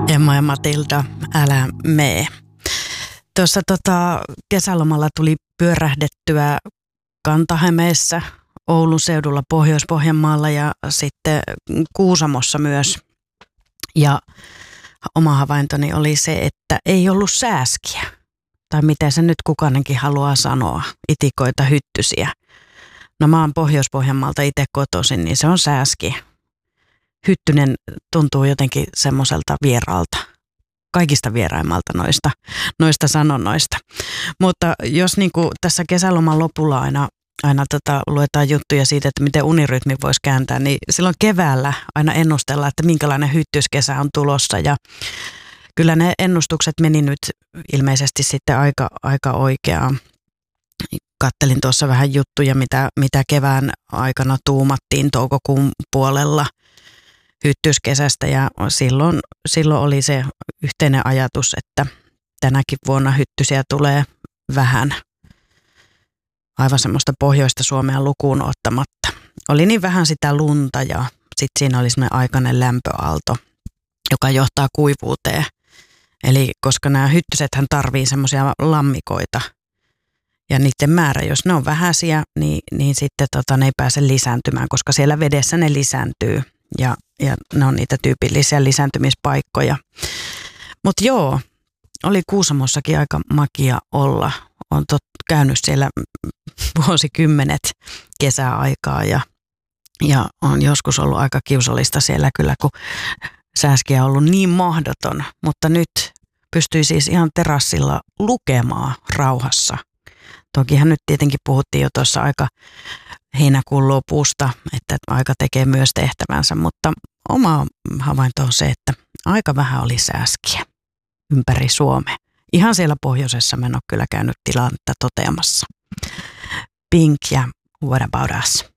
Emma ja Matilda, älä mee. Tuossa kesälomalla tuli pyörähdettyä Kanta-Hämeessä, Oulun seudulla Pohjois-Pohjanmaalla ja sitten Kuusamossa myös. Ja oma havaintoni oli se, että ei ollut sääskiä. Tai miten se nyt kukainenkin haluaa sanoa, itikoita, hyttysiä. No mä oon Pohjois-Pohjanmaalta itse kotoisin, niin se on sääski. Hyttynen tuntuu jotenkin semmoiselta vieraalta. Kaikista vieraimmalta noista sanonnoista. Mutta jos niinku tässä kesäloman lopulla aina luetaan juttuja siitä, että miten unirytmi voisi kääntää, niin silloin keväällä aina ennustellaan, että minkälainen hyttyskesä on tulossa. Ja kyllä ne ennustukset meni nyt ilmeisesti sitten aika oikeaan. Kattelin tuossa vähän juttuja, mitä kevään aikana tuumattiin toukokuun puolella hyttyskesästä, ja silloin oli se yhteinen ajatus, että tänäkin vuonna hyttysiä tulee vähän, aivan semmoista pohjoista Suomea lukuun ottamatta. Oli niin vähän sitä lunta ja sitten siinä oli semmoinen aikainen lämpöaalto, joka johtaa kuivuuteen. Eli koska nämä hyttysethän tarvii semmoisia lammikoita ja niiden määrä, jos ne on vähäisiä, niin sitten ne ei pääse lisääntymään, koska siellä vedessä ne lisääntyy. Ja ne on niitä tyypillisiä lisääntymispaikkoja. Mutta joo, oli Kuusamossakin aika makia olla. Olen käynyt siellä vuosikymmenet kesäaikaa ja on joskus ollut aika kiusallista siellä kyllä, kun sääski on ollut niin mahdoton. Mutta nyt pystyi siis ihan terassilla lukemaan rauhassa. Tokihan nyt tietenkin puhuttiin jo tuossa aika heinäkuun lopusta, että aika tekee myös tehtävänsä, mutta oma havainto on se, että aika vähän oli sääskiä ympäri Suomea. Ihan siellä pohjoisessa mä en ole kyllä käynyt tilannetta toteamassa. Pink ja What About Us?